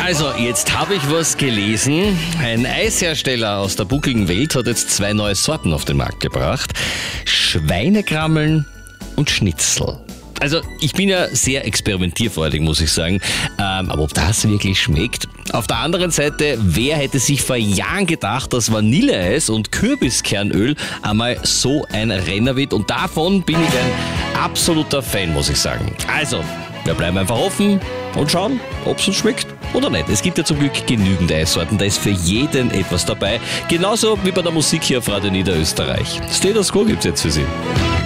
Also, jetzt habe ich was gelesen. Ein Eishersteller aus der buckligen Welt hat jetzt 2 neue Sorten auf den Markt gebracht. Schweinegrammeln und Schnitzel. Also, ich bin ja sehr experimentierfreudig, muss ich sagen. Aber ob das wirklich schmeckt? Auf der anderen Seite, wer hätte sich vor Jahren gedacht, dass Vanilleeis und Kürbiskernöl einmal so ein Renner wird? Und davon bin ich ein absoluter Fan, muss ich sagen. Also, wir bleiben einfach offen und schauen, ob es uns schmeckt oder nicht. Es gibt ja zum Glück genügend Eissorten, da ist für jeden etwas dabei. Genauso wie bei der Musik hier auf Radio Niederösterreich. Status Quo gibt's jetzt für Sie.